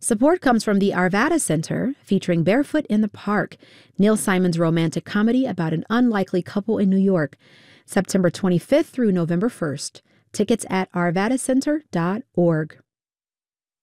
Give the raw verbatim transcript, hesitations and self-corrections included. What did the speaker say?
Support comes from the Arvada Center, featuring Barefoot in the Park, Neil Simon's romantic comedy about an unlikely couple in New York, September twenty-fifth through November first. Tickets at arvada center dot org.